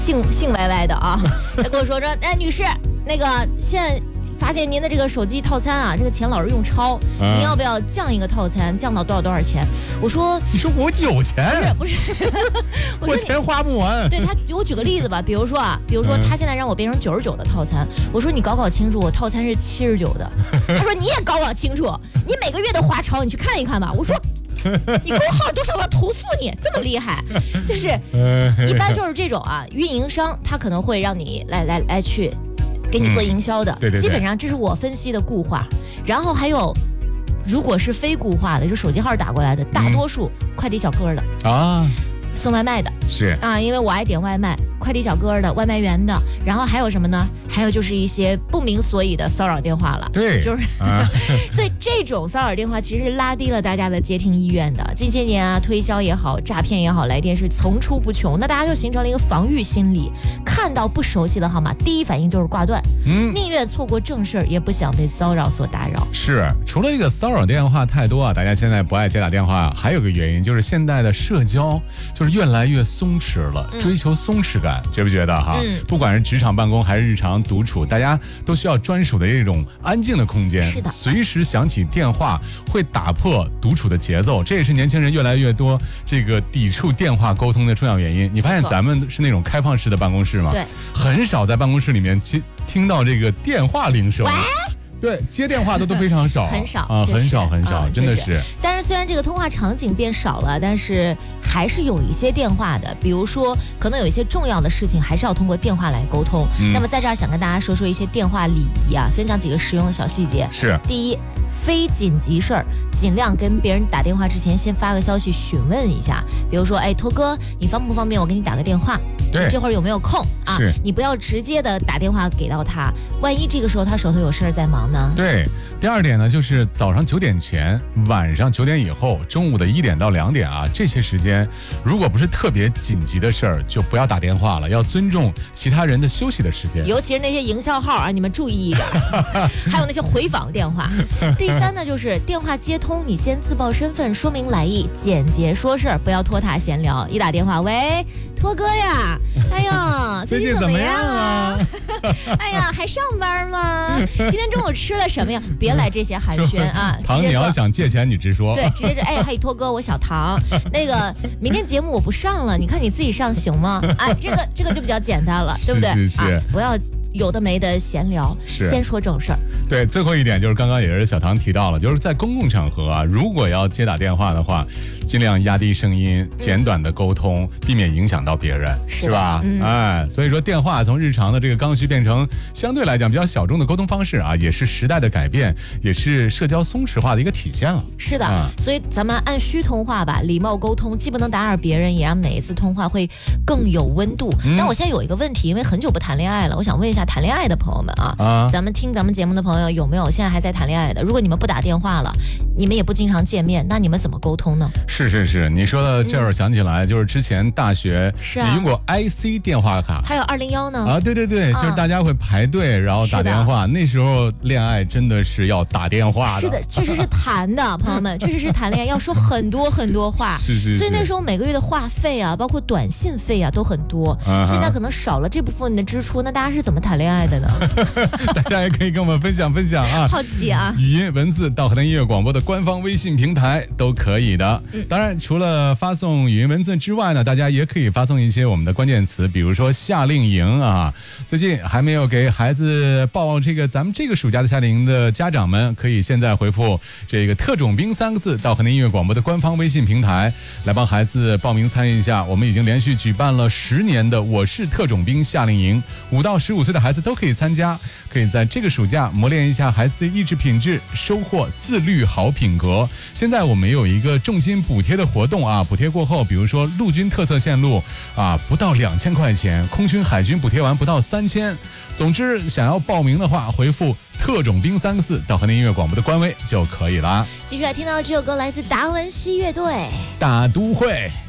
性歪歪的啊，他跟我说，哎，女士，那个现在发现您的这个手机套餐啊，这个钱老是用超，您要不要降一个套餐，降到多少钱？我说， 你说我有钱？ 不是， 我钱花不完。 对他，我举个例子吧，比如说他现在让我变成99的套餐，我说你搞清楚，我套餐是79的。他说你也搞清楚，你每个月都花超，你去看一看吧。我说。你工号多少我要投诉你，这么厉害，就是一般就是这种啊，运营商他可能会让你来去给你做营销的， 对， 基本上这是我分析的固话，然后还有如果是非固话的，就手机号打过来的，大多数快递小哥的啊，送外卖的是啊，因为我爱点外卖，快递小哥的，外卖员的，然后还有什么呢？还有就是一些不明所以的骚扰电话了， 对， 就是，所以这种骚扰电话其实拉低了大家的接听意愿的。近些年啊，推销也好，诈骗也好，来电是层出不穷，那大家就形成了一个防御心理，看到不熟悉的号码，第一反应就是挂断，宁愿错过正事儿，也不想被骚扰所打扰。 是，除了这个骚扰电话太多啊，大家现在不爱接打电话，还有个原因就是现在的社交就是越来越松弛了，追求松弛感，觉不觉得哈？不管是职场办公还是日常独处，大家都需要专属的这种安静的空间。 是的， 随时响起电话会打破独处的节奏，这也是年轻人越来越多这个抵触电话沟通的重要原因。你发现咱们是那种开放式的办公室吗？ 对， 很少在办公室里面听到这个电话铃声。对，接电话都非常少， 很少啊，很少，真的是。 但是虽然这个通话场景变少了，但是还是有一些电话的，比如说可能有一些重要的事情还是要通过电话来沟通。那么在这儿想跟大家说一些电话礼仪啊，分享几个实用的小细节。 是， 第一，非紧急事儿尽量跟别人打电话之前先发个消息询问一下，比如说，哎，托哥，你方不方便我给你打个电话？ 对， 这会儿有没有空啊？你不要直接的打电话给到他，万一这个时候他手头有事儿在忙呢？ 对，第二点呢，就是早上9点前，晚上9点以后，中午的1点到2点啊，这些时间，如果不是特别紧急的事儿，就不要打电话了，要尊重其他人的休息的时间。 尤其是那些营销号啊，你们注意一点。还有那些回访电话。第三呢，就是电话接通，你先自报身份，说明来意，简洁说事儿，不要拖沓闲聊。一打电话，喂，托哥呀，哎呀，最近怎么样啊？哎呀，还上班吗？今天中午吃了什么呀？别来这些寒暄啊！ 唐，你要想借钱，你直说。 对，直接就哎，嘿，托哥，我小唐，那个明天节目我不上了，你看你自己上行吗？哎，这个就比较简单了，对不对？ 是， 不要有的没的闲聊，先说正事儿。 对，最后一点就是刚刚也是小唐提到了，就是在公共场合啊，如果要接打电话的话，尽量压低声音，简短的沟通，避免影响到别人，是吧？哎，所以说电话从日常的这个刚需变成相对来讲比较小众的沟通方式啊，也是时代的改变，也是社交松弛化的一个体现了。 是的，所以咱们按需通话吧，礼貌沟通，既不能打扰别人，也让每一次通话会更有温度。但我现在有一个问题，因为很久不谈恋爱了，我想问一下谈恋爱的朋友们啊，咱们听咱们节目的朋友有没有现在还在谈恋爱的？如果你们不打电话了，你们也不经常见面，那你们怎么沟通呢？ 是，你说的这会儿想起来，就是之前大学你用过 IC 电话卡， 还有201呢啊，对，就是大家会排队然后打电话，那时候恋爱真的是要打电话的。 是的，确实是谈的，朋友们，确实是谈恋爱要说很多话。 是， 所以那时候每个月的话费啊，包括短信费啊都很多。现在可能少了这部分的支出，那大家是怎么谈恋爱的呢？ 大家也可以跟我们分享啊， 好奇啊， 语音文字到河南音乐广播的官方微信平台都可以的。当然除了发送语音文字之外呢，大家也可以发送一些我们的关键词，比如说夏令营啊，最近还没有给孩子报咱们这个暑假的夏令营的家长们，可以现在回复这个特种兵3个字到河南音乐广播的官方微信平台来帮孩子报名参与一下。我们已经连续举办了10年的我是特种兵夏令营，5到15岁的孩子都可以参加，可以在这个暑假磨练一下孩子的意志品质，收获自律好品格。现在我们有一个重金补贴的活动啊，补贴过后，比如说陆军特色线路啊，不到2000块钱，空军海军补贴完不到3000。总之想要报名的话，回复特种兵3个字到河南音乐广播的官微就可以啦。 继续来听到这首歌，来自达文西乐队《 大都会》。